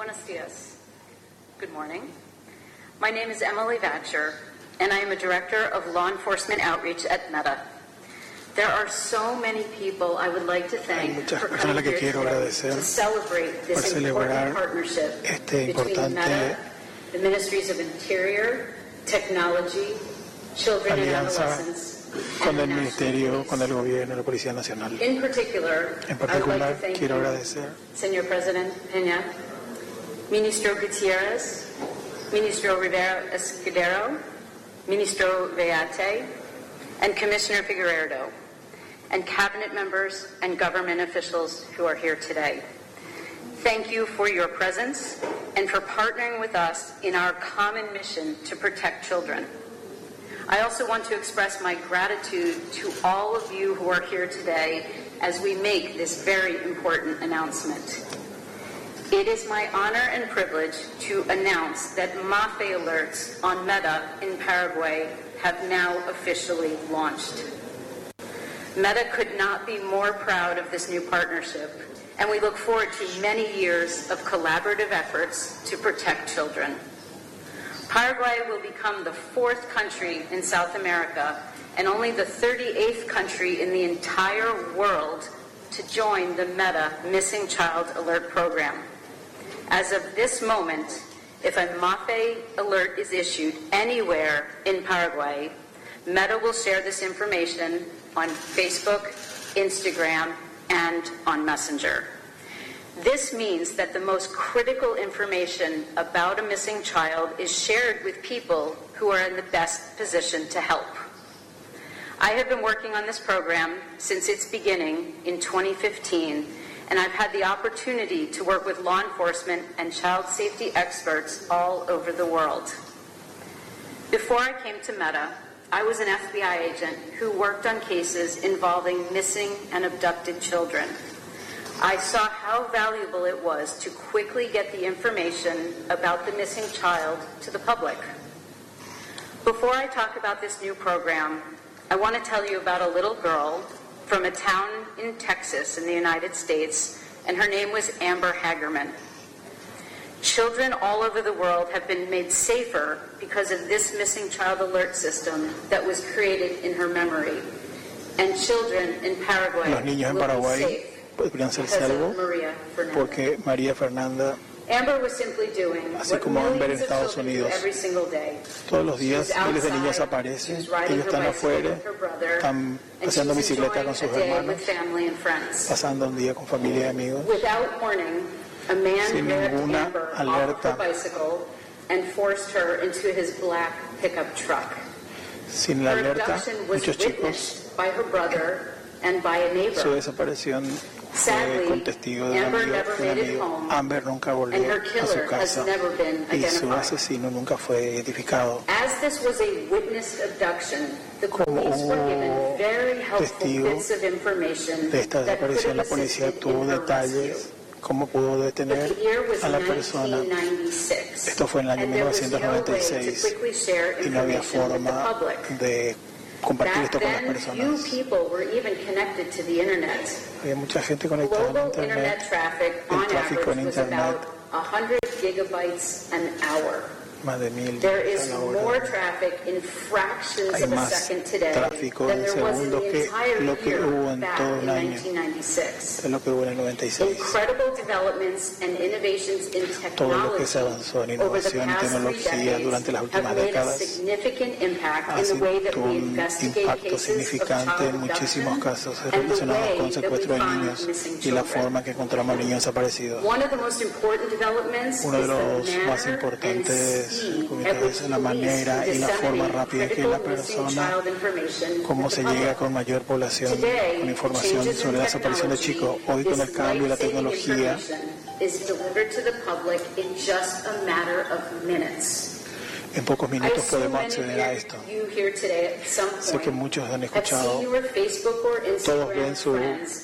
Buenos dias. Good morning. My name is Emily Vatcher, and I am a Director of Law Enforcement Outreach at Meta. There are so many people I would like to thank for coming here today to celebrate this important partnership between Meta, the Ministries of Interior, Technology, Children and Adolescents, con el Ministerio, con el Gobierno y la Policía Nacional. En particular, quiero agradecer Señor President Peña, Ministro Gutierrez, Ministro Rivera Escudero, Ministro Veate, and Commissioner Figueiredo, and cabinet members and government officials who are here today. Thank you for your presence and for partnering with us in our common mission to protect children. I also want to express my gratitude to all of you who are here today as we make this very important announcement. It is my honor and privilege to announce that MAFE alerts on Meta in Paraguay have now officially launched. Meta could not be more proud of this new partnership, and we look forward to many years of collaborative efforts to protect children. Paraguay will become the 4th country in South America and only the 38th country in the entire world to join the Meta Missing Child Alert Program. As of this moment, if a MAFE alert is issued anywhere in Paraguay, Meta will share this information on Facebook, Instagram, and on Messenger. This means that the most critical information about a missing child is shared with people who are in the best position to help. I have been working on this program since its beginning in 2015, and I've had the opportunity to work with law enforcement and child safety experts all over the world. Before I came to Meta, I was an FBI agent who worked on cases involving missing and abducted children. I saw how valuable it was to quickly get the information about the missing child to the public. Before I talk about this new program, I want to tell you about a little girl from a town in Texas in the United States, and her name was Amber Hagerman. Children all over the world have been made safer because of this missing child alert system that was created in her memory. And children in Paraguay will be safe. Podrían ser salvos porque María Fernanda, así como Amber en Estados Unidos, todos los días miles de niños aparecen, ellos están afuera, están paseando bicicleta con sus hermanos, pasando un día con familia y amigos, sin ninguna alerta, sin la alerta, muchos chicos, su desaparición fue con testigo de un amigo. Amber nunca volvió a su casa y su asesino nunca fue identificado. Como hubo testigos de esta desaparición, la policía tuvo detalles cómo pudo detener a la persona. Esto fue en el año 1996 y no había forma de compartir esto con las personas. Había mucha gente conectada a Internet. El tráfico en Internet, más de 1000 a la hora. Hay más tráfico en segundos que lo que hubo en todo un año, de lo que hubo en el 96. Todo lo que se avanzó en innovación y tecnología durante las últimas décadas tuvo un impacto significante en muchísimos casos relacionados con secuestro de niños y la forma que encontramos niños desaparecidos. Uno de los más importantes es la manera y la forma rápida que la persona, cómo se llega con mayor población, con información sobre la desaparición de chicos. Hoy con el cambio y la tecnología, en pocos minutos podemos acceder a esto. Sé que muchos han escuchado, todos ven su